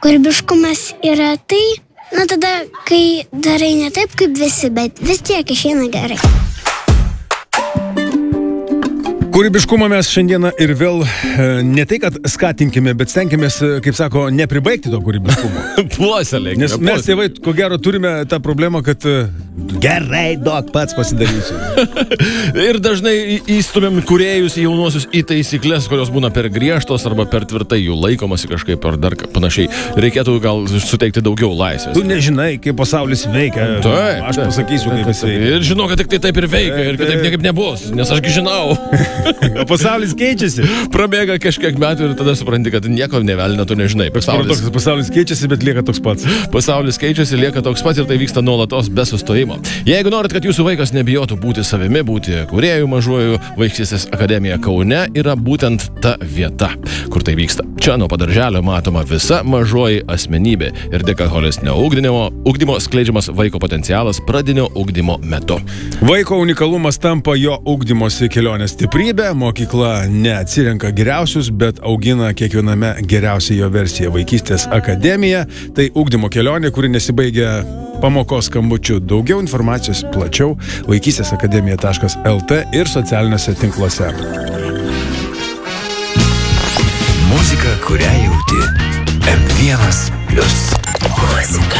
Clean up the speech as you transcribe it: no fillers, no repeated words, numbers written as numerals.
Kūrybiškumas yra tai, tada, kai darai ne taip kaip visi, bet vis tiek išeina gerai. Kūrybiškumą mes šiandieną ir vėl ne tai, kad skatinkime, bet stenkimės, kaip sako, nepribaigti to kūrybiškumo. Puoselėkime. Nes mes tėvai, ko gero, turime tą problemą, kad gerai, duok, pats pasidarysiu. Ir dažnai įstumiam kūrėjus jaunuosius į taisyklės, kurios būna per griežtos arba per tvirtai jų laikomasi kažkaip ar dar panašiai. Reikėtų gal suteikti daugiau laisvės. Tu nežinai, kaip pasaulis veikia. Taip, aš pasakysiu, kaip jis veikia. Ir žinau, kad tik tai taip ir veikia, ir kitaip niekaip nebus, nes ašgi žinau. O pasaulis keičiasi. Prabėga kažkiek metų ir tada supranti, kad nieko nevelina, tu nežinai. Pasaulis keičiasi, bet lieka toks pats. Pasaulis keičiasi, lieka toks pats ir tai vyksta nuolatos be sustojimo. Jeigu norit, kad jūsų vaikas nebijotų būti savimi, būti kūrėjų mažuoju, Vaikystės akademija Kaune yra būtent ta vieta, kur tai vyksta. Čia nuo padarželio matoma visa mažoji asmenybė ir dėka holistinio ugdymo skleidžiamas vaiko potencialas pradinio ugdymo metu. Vaiko unikalumas tampa jo ugdymosi kelionės stiprybė. Mokykla neatsirenka geriausius, bet augina kiekviename geriausią jo versiją. Vaikystės akademija – tai ugdymo kelionė, kuri nesibaigia pamokos skambučiu. Daugiau informacijos plačiau vaikystėsakademija.lt ir socialiniuose tinkluose. Muzika, kurią jauti. M1+. Muzika.